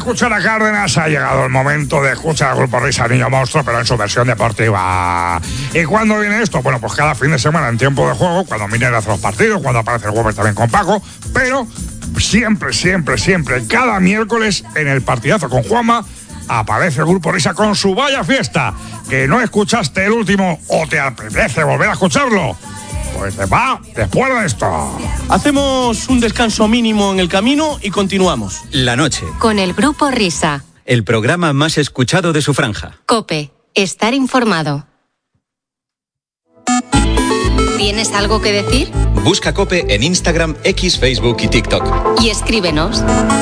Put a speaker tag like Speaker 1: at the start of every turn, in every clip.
Speaker 1: escuchar a Cárdenas, ha llegado el momento de escuchar al Grupo Risa Niño Monstruo, pero en su versión deportiva. ¿Y cuándo viene esto? Bueno, pues cada fin de semana en tiempo de juego, cuando Miner hace los partidos, cuando aparece el Weber también con Paco, pero siempre, cada miércoles en el partidazo con Juanma, aparece el Grupo Risa con su Vaya Fiesta. ¿Que no escuchaste el último o te apetece volver a escucharlo? Pues te va después de esto.
Speaker 2: Hacemos un descanso mínimo en el camino y continuamos.
Speaker 3: La noche.
Speaker 4: Con el Grupo Risa.
Speaker 3: El programa más escuchado de su franja.
Speaker 4: COPE. Estar informado. ¿Tienes algo que decir?
Speaker 3: Busca COPE en Instagram, X, Facebook y TikTok.
Speaker 4: Y escríbenos.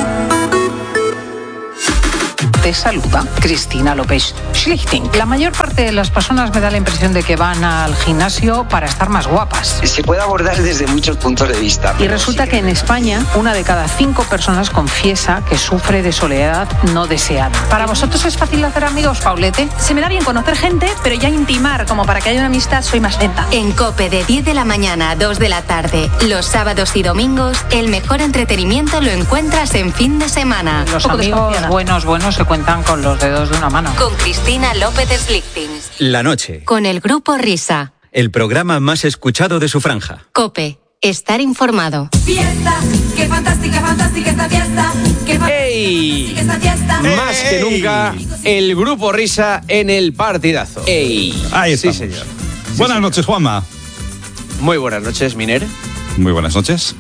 Speaker 5: Te saluda Cristina López Schlichting. La mayor parte de las personas me da la impresión de que van al gimnasio para estar más guapas.
Speaker 6: Se puede abordar desde muchos puntos de vista.
Speaker 5: Y resulta que en España, 1 de cada 5 personas confiesa que sufre de soledad no deseada. ¿Para vosotros es fácil hacer amigos, Paulete?
Speaker 7: Se me da bien conocer gente, pero ya intimar, como para que haya una amistad, soy más lenta.
Speaker 4: En COPE de 10 de la mañana a 2 de la tarde, los sábados y domingos, el mejor entretenimiento lo encuentras en fin de semana.
Speaker 5: Los amigos buenos se cuentan con los dedos de una mano.
Speaker 4: Con Cristina López Schlichting.
Speaker 3: La noche.
Speaker 4: Con el Grupo Risa.
Speaker 3: El programa más escuchado de su franja.
Speaker 4: COPE. Estar informado.
Speaker 8: Fiesta, qué fantástica esta fiesta.
Speaker 2: ¡Ey!
Speaker 8: Esta fiesta.
Speaker 2: Más que nunca, el Grupo Risa en el partidazo. ¡Ey!
Speaker 9: Ahí está.
Speaker 2: Sí, señor.
Speaker 9: Buenas noches, Juanma.
Speaker 2: Muy buenas noches, Miner.
Speaker 9: Muy buenas noches.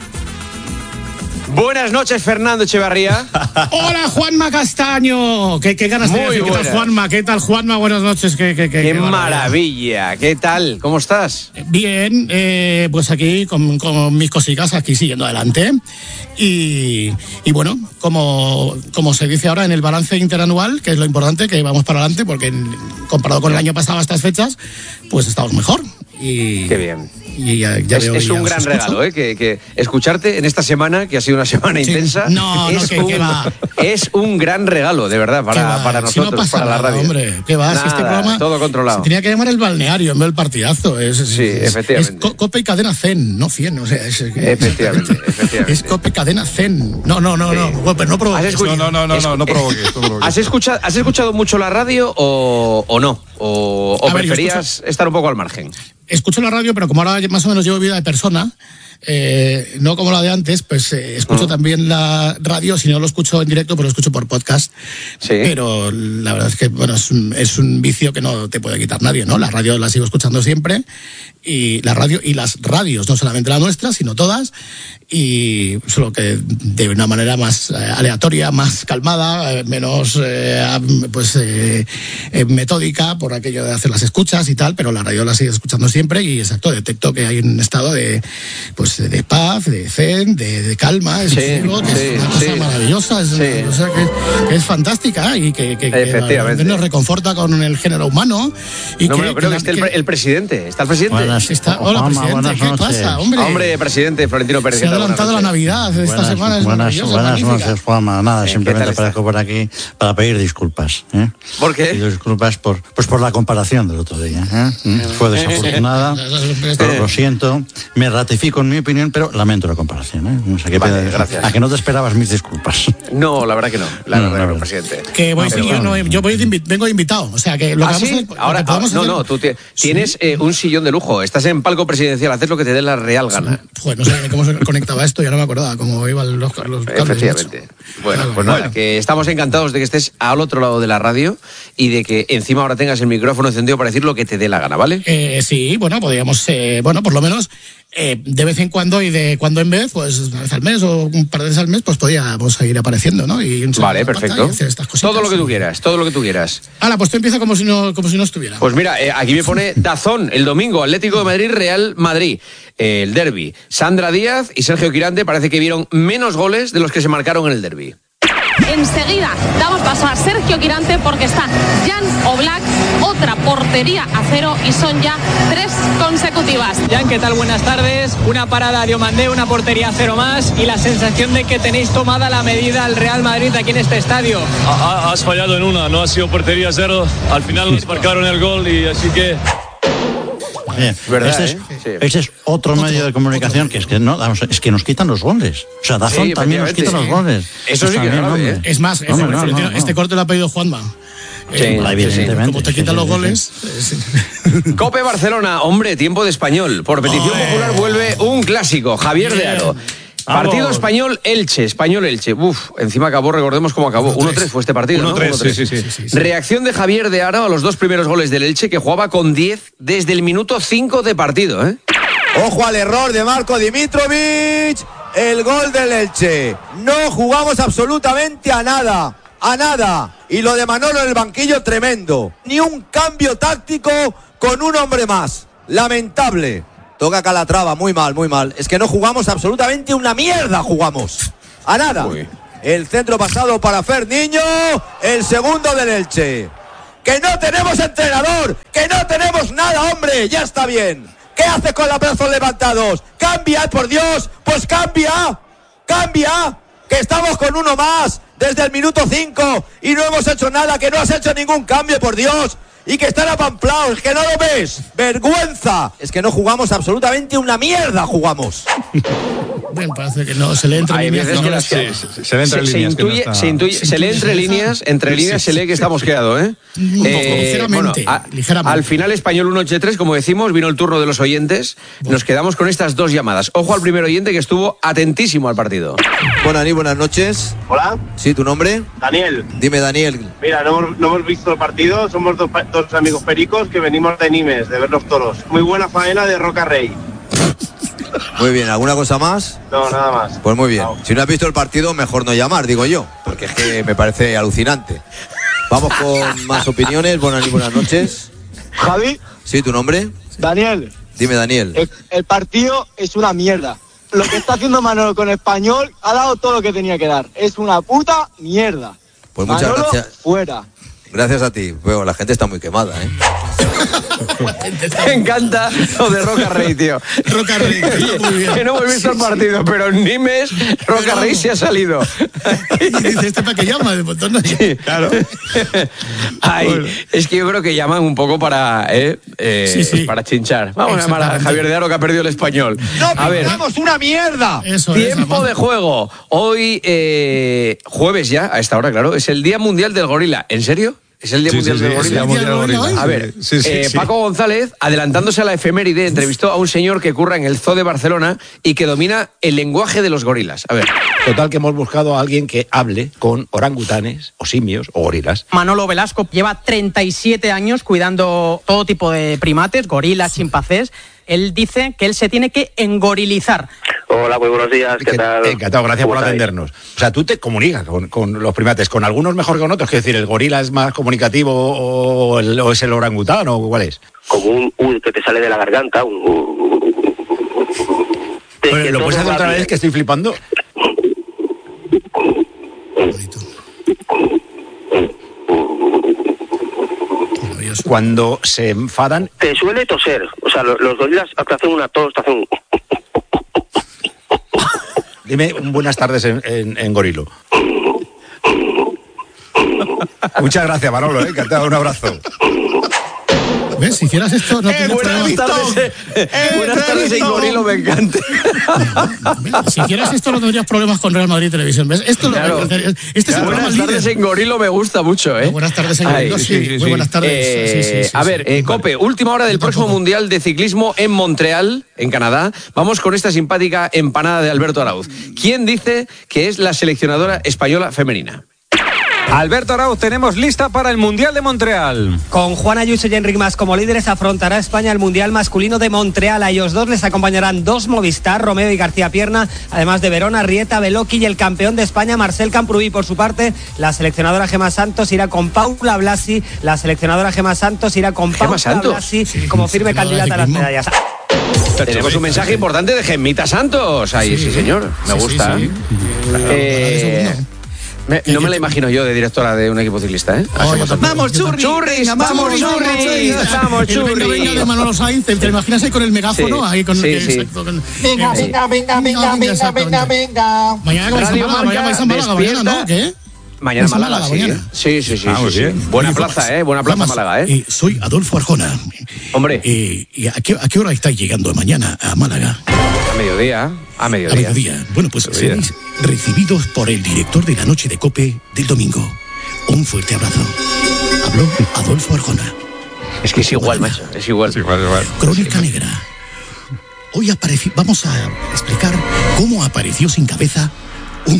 Speaker 2: Buenas noches, Fernando Echevarría.
Speaker 10: Hola, Juanma Castaño. ¿Qué ganas de decir? ¿Qué tal, Juanma? ¿Qué tal, Juanma? Buenas noches.
Speaker 2: Qué maravilla. ¿Qué tal? ¿Cómo estás?
Speaker 10: Bien, pues aquí con mis cositas, aquí siguiendo adelante. Y bueno, como se dice ahora en el balance interanual, que es lo importante, que vamos para adelante, porque comparado con el año pasado a estas fechas, pues estamos mejor. Y
Speaker 2: qué bien.
Speaker 10: Y ya
Speaker 2: es un gran regalo, que escucharte en esta semana, que ha sido una semana intensa. Es un gran regalo, de verdad, para nosotros, si no pasa para la radio.
Speaker 10: Hombre, ¿qué va?
Speaker 2: Nada,
Speaker 10: si este programa
Speaker 2: todo controlado.
Speaker 10: Se tenía que llamar el balneario en vez del partidazo.
Speaker 2: Efectivamente.
Speaker 10: Es COPE y cadena Zen, no 100. O sea,
Speaker 2: efectivamente.
Speaker 10: Es COPE cadena Zen. No, pero no provoques.
Speaker 9: No provoques.
Speaker 2: ¿Has escuchado mucho la radio o no? ¿O preferías estar un poco al margen?
Speaker 10: Escucho la radio, pero como ahora más o menos llevo vida de persona, no como la de antes, pues escucho también la radio. Si no lo escucho en directo, pues lo escucho por podcast. Sí. Pero la verdad es que es un vicio que no te puede quitar nadie, ¿no? La radio la sigo escuchando siempre, y la radio y las radios, no solamente la nuestra, sino todas, y solo que de una manera más aleatoria, más calmada, menos metódica, por aquello de hacer las escuchas y tal, pero la radio la sigo escuchando siempre, y exacto, detecto que hay un estado de paz, de zen, de calma, es una cosa maravillosa, es una cosa que es fantástica, y que nos reconforta con el género humano. Y
Speaker 2: creo que está el presidente. ¿Está el presidente?
Speaker 10: Hola, presidente. ¿Qué pasa, hombre?
Speaker 2: Hombre, presidente Florentino Pérez.
Speaker 10: Se ha adelantado la Navidad de esta semana.
Speaker 11: Buenas noches, Juanma. Nada, simplemente aparezco por aquí para pedir disculpas.
Speaker 2: ¿Por qué?
Speaker 11: Pido disculpas por la comparación del otro día. Fue desafortunada, pero lo siento. Me ratifico en mi opinión, pero lamento la comparación. O sea, gracias. A que no te esperabas mis disculpas.
Speaker 2: No, la verdad que no. La verdad que no, presidente.
Speaker 10: Que yo vengo de invitado. O sea, que lo que vamos
Speaker 2: ¿sí? Ahora, tú tienes un sillón de lujo. Estás en palco presidencial, haces lo que te dé la real gana.
Speaker 10: Joder, no sé cómo se conectaba esto, ya no me acordaba cómo iban los cables.
Speaker 2: Efectivamente. Bueno, pues nada, que estamos encantados de que estés al otro lado de la radio y de que encima ahora tengas el micrófono encendido para decir lo que te dé la gana, ¿vale?
Speaker 10: Sí, bueno, podríamos, por lo menos de vez en cuando y de cuando en vez, pues una vez al mes o un par de veces al mes, pues podíamos ir apareciendo, ¿no?
Speaker 2: Vale, perfecto. Todo lo que tú quieras.
Speaker 10: Hala, pues tú empieza como si no estuviera.
Speaker 2: Pues mira, aquí me pone DAZN, el domingo, Atlético de Madrid, Real Madrid, el derbi. Sandra Díaz y Sergio Quirante parece que vieron menos goles de los que se marcaron en el derbi.
Speaker 12: Enseguida damos paso a Sergio Quirante porque está Jan Oblak, otra portería a cero, y son ya 3 consecutivas.
Speaker 13: Jan, ¿qué tal? Buenas tardes. Una parada de Omandé, una portería a cero más, y la sensación de que tenéis tomada la medida al Real Madrid aquí en este estadio.
Speaker 14: Has fallado en una, no ha sido portería cero. Al final nos marcaron el gol, y así que...
Speaker 2: ¿Verdad,
Speaker 11: ese es otro medio de comunicación que es que no, vamos, es que nos quitan los goles. O sea, Dazón también nos quita los goles.
Speaker 2: Eso sí que es grave,
Speaker 10: Es más, este corte lo ha pedido Juanma.
Speaker 11: Evidentemente.
Speaker 10: Como te quitan los goles.
Speaker 2: Cope Barcelona, hombre, tiempo de Español. Por petición popular vuelve un clásico, Javier de Aro. Partido Español-Elche. Encima acabó, recordemos cómo acabó. 1-3 fue este partido,
Speaker 9: 1-3,
Speaker 2: ¿no?
Speaker 9: sí.
Speaker 2: Reacción de Javier de Aro a los 2 primeros goles del Elche, que jugaba con 10 desde el minuto 5 de partido, ¿eh?
Speaker 14: Ojo al error de Marko Dimitrovic. El gol del Elche. No jugamos absolutamente a nada. Y lo de Manolo en el banquillo, tremendo. Ni un cambio táctico con un hombre más. Lamentable. Toca Calatrava, muy mal. Es que no jugamos absolutamente una mierda, jugamos. A nada. Uy. El centro pasado para Fer Niño. El segundo del Elche. Que no tenemos entrenador. Que no tenemos nada, hombre. Ya está bien. ¿Qué haces con los brazos levantados? ¡Cambia, por Dios! ¡Pues cambia! Que estamos con uno más desde el minuto 5 y no hemos hecho nada, que no has hecho ningún cambio, por Dios. Y que están apamplados, que no lo ves. ¡Vergüenza! Es que no jugamos absolutamente una mierda, jugamos.
Speaker 10: Bueno, parece que no, se lee entre líneas.
Speaker 9: Se lee entre líneas.
Speaker 2: Se lee entre líneas, se lee que está mosqueado, ¿eh?
Speaker 10: Ligeramente.
Speaker 2: Al final Español 1-3, como decimos, vino el turno de los oyentes. Nos quedamos con estas 2 llamadas. Ojo al primer oyente que estuvo atentísimo al partido.
Speaker 14: Buenas noches.
Speaker 15: Hola.
Speaker 14: Sí, ¿tu nombre?
Speaker 15: Daniel.
Speaker 14: Dime, Daniel.
Speaker 15: Mira, no hemos visto el partido, somos dos amigos pericos que venimos de Nimes, de ver los toros. Muy buena faena de Roca Rey.
Speaker 14: Muy bien, ¿alguna cosa más?
Speaker 15: No, nada más.
Speaker 14: Pues muy bien. No. Si no has visto el partido, mejor no llamar, digo yo, porque es que me parece alucinante. Vamos con más opiniones. Buenas noches.
Speaker 15: Javi.
Speaker 14: Sí, ¿tu nombre?
Speaker 15: Daniel.
Speaker 14: Dime, Daniel.
Speaker 15: El partido es una mierda. Lo que está haciendo Manolo con Español ha dado todo lo que tenía que dar. Es una puta mierda.
Speaker 14: Pues muchas
Speaker 15: Manolo,
Speaker 14: gracias.
Speaker 15: Fuera.
Speaker 14: Gracias a ti. Bueno, la gente está muy quemada, ¿eh?
Speaker 2: Me encanta lo de Roca Rey, tío.
Speaker 10: Roca Rey, muy bien.
Speaker 2: Que no hemos visto el partido, pero en Nimes Roca Rey se ha salido.
Speaker 10: Y dice, ¿este para qué llama? De montón,
Speaker 2: sí, claro. Bueno. Es que yo creo que llaman un poco para para chinchar. Vamos a llamar a Javier de Aro, que ha perdido el Español.
Speaker 14: ¡No pintamos una mierda!
Speaker 2: Tiempo de juego. Hoy, jueves ya, a esta hora, claro, es el Día Mundial del Gorila. ¿En serio? ¿Es el Día Mundial del Gorila? A ver, Paco González, adelantándose a la efeméride, entrevistó a un señor que curra en el Zoo de Barcelona y que domina el lenguaje de los gorilas. A ver.
Speaker 16: Total, que hemos buscado a alguien que hable con orangutanes, o simios, o gorilas.
Speaker 17: Manolo Velasco lleva 37 años cuidando todo tipo de primates, gorilas, chimpancés. Él dice que él se tiene que engorilizar.
Speaker 18: Hola, muy buenos días, ¿qué tal?
Speaker 16: Encantado, gracias por atendernos. O sea, tú te comunicas con los primates, con algunos mejor que con otros, es decir, ¿el gorila es más comunicativo o es el orangután o cuál es?
Speaker 18: Como un que te sale de la garganta,
Speaker 16: ¿Lo puedes hacer otra vez, que estoy flipando? Cuando se enfadan...
Speaker 18: Te suele toser, o sea, los gorilas te hacen una tos, te hacen...
Speaker 16: Dime un buenas tardes en gorilo. Muchas gracias, Manolo, encantado, un abrazo.
Speaker 10: ¿Ves? Si hicieras esto, no tendrías problemas.
Speaker 2: Buenas tardes en gorilo, me encanta.
Speaker 10: Si hicieras esto, no tendrías problemas con Real Madrid Televisión. ¿Ves? Esto
Speaker 2: claro.
Speaker 10: Este es el programa
Speaker 2: Buenas tardes en gorilo me gusta mucho, ¿eh?
Speaker 10: Buenas tardes en gorilo, sí. Muy buenas tardes.
Speaker 2: A ver, Cope, última hora del próximo Mundial de Ciclismo en Montreal, en Canadá. Vamos con esta simpática empanada de Alberto Arauz. ¿Quién dice que es la seleccionadora española femenina?
Speaker 19: Alberto Arauz, tenemos lista para el Mundial de Montreal.
Speaker 20: Con Juan Ayuso y Enric Mas como líderes, afrontará España el Mundial masculino de Montreal. A ellos dos les acompañarán 2 Movistar, Romeo y García Pierna, además de Verona, Rieta, Beloki y el campeón de España, Marcel Camprubí. Por su parte, la seleccionadora Gemma Santos irá con Paula Blasi. Como firme candidata a las medallas.
Speaker 2: Tenemos un mensaje importante de Gemmita Santos. Ahí, sí, señor. Me gusta. No me la imagino yo de directora de un equipo ciclista, ¿eh?
Speaker 10: ¡Vamos, churris!
Speaker 2: ¡Vamos, churris!
Speaker 10: Venga de Manolo Sainz, te imaginas ahí con el megáfono, ahí con
Speaker 14: Venga.
Speaker 10: Mañana vais a Málaga, ¿no? ¿Qué?
Speaker 2: Mañana Málaga, sí.
Speaker 10: Mañana.
Speaker 2: Sí. Bien. Buena plaza, Buena plaza Málaga,
Speaker 10: Soy Adolfo Arjona.
Speaker 2: Hombre.
Speaker 10: ¿Y a qué hora estáis llegando mañana a Málaga?
Speaker 2: A mediodía.
Speaker 10: A mediodía. Bueno, pues seréis recibidos por el director de la noche de COPE del domingo. Un fuerte abrazo. Habló Adolfo Arjona.
Speaker 2: Es que es igual, macho. Es igual.
Speaker 10: Crónica Negra. Hoy vamos a explicar cómo apareció sin cabeza un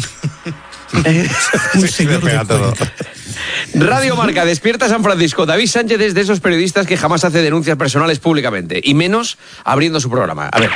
Speaker 10: señor de todo.
Speaker 2: Radio Marca, despierta San Francisco. David Sánchez es de esos periodistas que jamás hace denuncias personales públicamente, y menos abriendo su programa. A ver.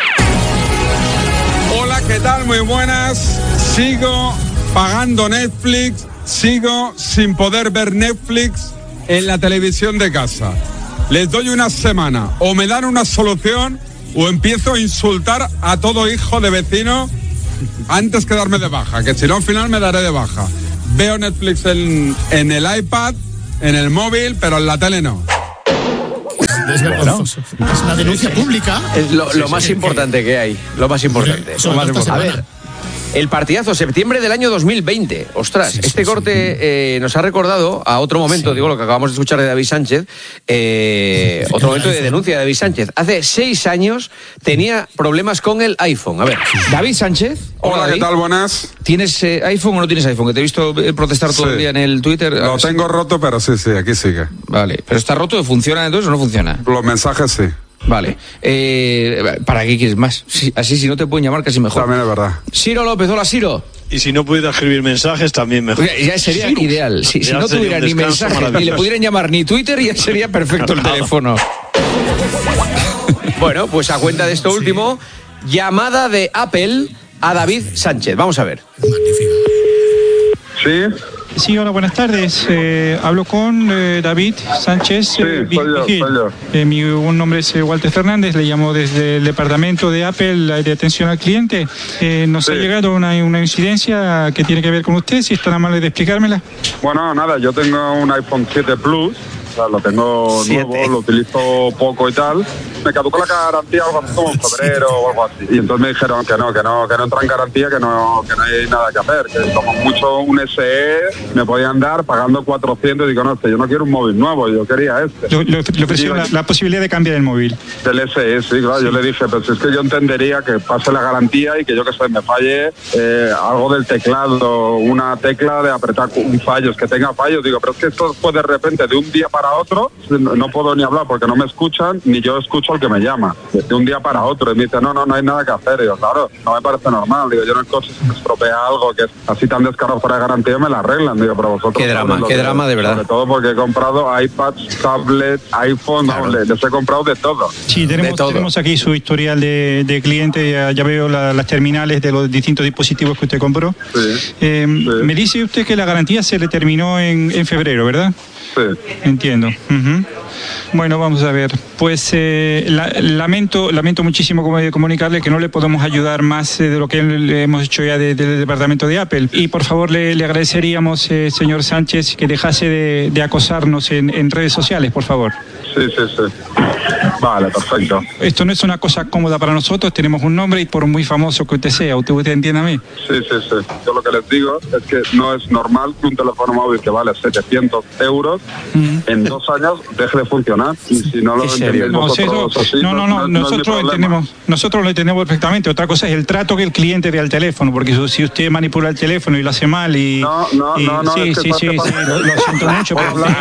Speaker 21: Hola, ¿qué tal? Muy buenas. Sigo pagando Netflix, sigo sin poder ver Netflix en la televisión de casa. Les doy una semana, o me dan una solución, o empiezo a insultar a todo hijo de vecino antes que darme de baja, que si no al final me daré de baja. Veo Netflix en el iPad, en el móvil, pero en la tele no.
Speaker 10: Es una denuncia pública.
Speaker 2: Es lo más importante que hay. Lo más importante. A ver. El partidazo, septiembre del año 2020. Ostras, este corte nos ha recordado a otro momento, digo lo que acabamos de escuchar de David Sánchez, otro momento de denuncia de David Sánchez. Hace 6 años tenía problemas con el iPhone. A ver, David Sánchez.
Speaker 21: Hola,
Speaker 2: David.
Speaker 21: ¿qué tal? Buenas.
Speaker 2: ¿Tienes iPhone o no tienes iPhone? Que te he visto protestar todo el día en el Twitter.
Speaker 21: Lo tengo roto, pero sí, aquí sigue.
Speaker 2: Vale, pero ¿está roto? ¿Funciona entonces o no funciona?
Speaker 21: Los mensajes sí.
Speaker 2: Vale. ¿Para qué quieres más? Así si no te pueden llamar casi mejor.
Speaker 21: También es verdad.
Speaker 2: Ciro López, hola Ciro.
Speaker 22: Y si no pudiera escribir mensajes, también mejor.
Speaker 2: Ya sería ideal. Si no tuviera ni mensajes, ni le pudieran llamar ni Twitter, ya sería perfecto el teléfono. Bueno, pues a cuenta de esto último, llamada de Apple a David Sánchez. Vamos a ver.
Speaker 21: Sí.
Speaker 23: Sí, hola, buenas tardes. Hablo con David Sánchez.
Speaker 21: Sí, soy yo.
Speaker 23: Mi nombre es Walter Fernández, le llamo desde el departamento de Apple de atención al cliente. Nos ha llegado una incidencia que tiene que ver con usted, si es tan amable de explicármela.
Speaker 21: Bueno, nada, yo tengo un iPhone 7 Plus. Lo tengo nuevo, lo utilizo poco y tal. Me caducó la garantía algo así como en febrero o algo así. Y entonces me dijeron que no entra en garantía, que no hay nada que hacer, que como mucho un SE me podían dar pagando 400. Y digo, no, yo no quiero un móvil nuevo, yo quería este.
Speaker 23: Le ofreció la posibilidad de cambiar el móvil.
Speaker 21: Del SE, sí, claro. Yo le dije, pero si es que yo entendería que pase la garantía y que yo que sé, me falle algo del teclado, una tecla de apretar un fallo, es que tenga fallos. Digo, pero es que esto fue de repente de un día para otro, no puedo ni hablar porque no me escuchan, ni yo escucho al que me llama, de un día para otro, y me dice, no hay nada que hacer. Digo, claro, no me parece normal. Digo, yo en el coche si me estropea algo que es así tan descarado fuera de garantía, me la arreglan. Digo, pero vosotros...
Speaker 2: Qué drama, de verdad.
Speaker 21: Sobre todo porque he comprado iPads, tablets, iPhone, claro. Les he comprado de todo.
Speaker 23: Sí, tenemos aquí su historial de cliente, ya veo las terminales de los distintos dispositivos que usted compró.
Speaker 21: Sí.
Speaker 23: Me dice usted que la garantía se le terminó en febrero, ¿verdad?
Speaker 21: Sí.
Speaker 23: Entiendo. Uh-huh. Bueno, vamos a ver. Pues lamento muchísimo comunicarle que no le podemos ayudar más de lo que le hemos hecho ya desde el departamento de Apple. Y por favor le agradeceríamos, señor Sánchez, que dejase de acosarnos en redes sociales, por favor.
Speaker 21: Sí. Vale, perfecto.
Speaker 23: Esto no es una cosa cómoda para nosotros, tenemos un nombre y por muy famoso que usted sea, ¿usted entiende a mí?
Speaker 21: Sí. Yo lo que les digo es que no es normal que un teléfono móvil que vale 700 euros en 2 años deje de funcionar. Y si no lo entendéis vosotros así,
Speaker 23: nosotros lo entendemos perfectamente. Otra cosa es el trato que el cliente dé al teléfono, porque si usted manipula el teléfono y lo hace mal y...
Speaker 21: No,
Speaker 23: sí, lo siento mucho.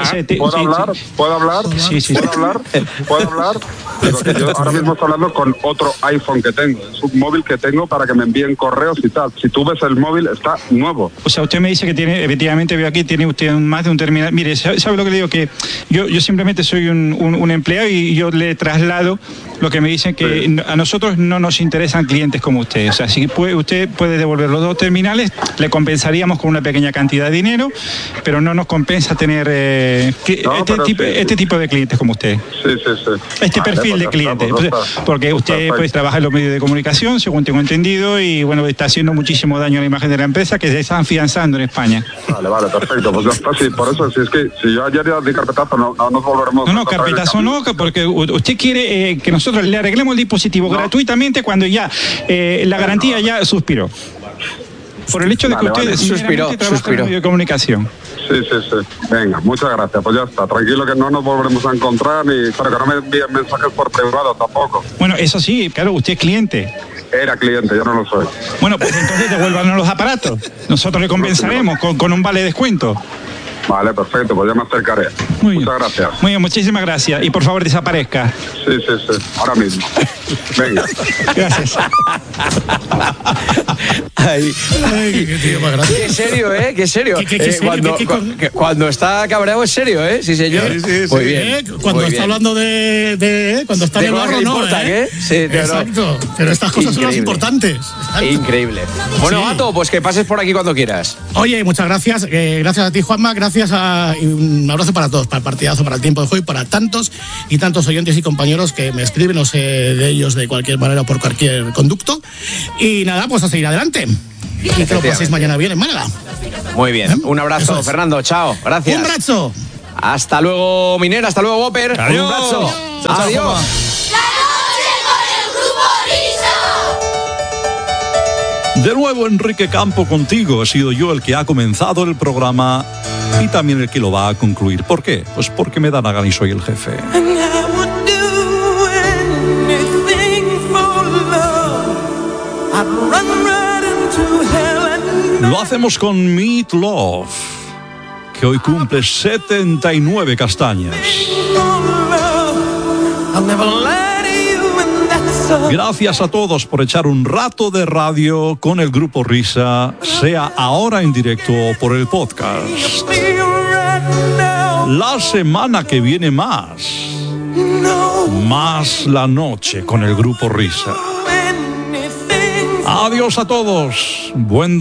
Speaker 21: ¿Puedo hablar?
Speaker 23: Sí.
Speaker 21: ¿Puedo hablar? Digo que yo ahora mismo estoy hablando con otro iPhone que tengo. Es un móvil que tengo para que me envíen correos y tal. Si tú ves el móvil, está nuevo.
Speaker 23: O sea, usted me dice que tiene, efectivamente veo aquí, tiene usted más de un terminal. Mire, ¿sabe lo que le digo? Que yo simplemente soy un empleado y yo le traslado lo que me dicen, que a nosotros no nos interesan clientes como usted. O sea, si usted puede devolver los 2 terminales, le compensaríamos con una pequeña cantidad de dinero, pero no nos compensa tener este tipo de clientes como usted.
Speaker 21: Sí.
Speaker 23: Este perfil de cliente, porque usted pues trabaja en los medios de comunicación, según tengo entendido, y bueno, está haciendo muchísimo daño a la imagen de la empresa, que se está afianzando en España.
Speaker 21: Vale, perfecto. Pues sí, por eso, si es que si yo ayer ya di carpetazo, no nos volveremos...
Speaker 23: No, carpetazo no, porque usted quiere que nosotros le arreglemos el dispositivo gratuitamente cuando ya la garantía ya suspiró. por el hecho de que ustedes
Speaker 2: suspiró.
Speaker 23: trabajan en medio de comunicación.
Speaker 21: Sí. Venga, muchas gracias. Pues ya está. Tranquilo que no nos volveremos a encontrar, pero que no me envíen mensajes por privado tampoco.
Speaker 23: Bueno, eso sí, claro, usted es cliente.
Speaker 21: Era cliente, yo no lo soy.
Speaker 23: Bueno, pues entonces devuélvanos los aparatos. Nosotros le compensaremos con un vale de descuento.
Speaker 21: Vale, perfecto, pues ya me acercaré. Muchas gracias.
Speaker 23: Muy bien, muchísimas gracias. Y por favor, desaparezca.
Speaker 21: Sí, ahora mismo. Venga.
Speaker 23: Gracias.
Speaker 2: Ay,
Speaker 10: qué tío más grande.
Speaker 2: Qué serio, ¿eh? Qué serio. Cuando está cabreado es serio, ¿eh? Sí, señor.
Speaker 21: Sí.
Speaker 2: Muy bien.
Speaker 10: Cuando
Speaker 2: muy
Speaker 10: está
Speaker 2: bien.
Speaker 10: hablando de cuando está en el barro, no, ¿eh?
Speaker 2: Sí,
Speaker 10: exacto. Pero estas cosas son las importantes. Exacto.
Speaker 2: Increíble. Bueno, Gato, pues que pases por aquí cuando quieras.
Speaker 10: Oye, muchas gracias. Gracias a ti, Juanma. Gracias y un abrazo para todos, para el partidazo, para el tiempo de juego y para tantos y tantos oyentes y compañeros que me escriben, no sé de ellos de cualquier manera o por cualquier conducto. Y nada, pues a seguir adelante. Y que lo paséis mañana bien en Málaga.
Speaker 2: Muy bien. Un abrazo, Fernando. Chao. Gracias.
Speaker 10: Un abrazo.
Speaker 2: Hasta luego, Minera. Hasta luego, Whopper.
Speaker 23: Adiós.
Speaker 2: Un abrazo. Adiós.
Speaker 1: De nuevo, Enrique Campo contigo. He sido yo el que ha comenzado el programa y también el que lo va a concluir. ¿Por qué? Pues porque me da la gana y soy el jefe. Lo hacemos con Meat Love, que hoy cumple 79 castañas. Gracias a todos por echar un rato de radio con el Grupo Risa, sea ahora en directo o por el podcast. La semana que viene más la noche con el Grupo Risa. Adiós a todos. Buen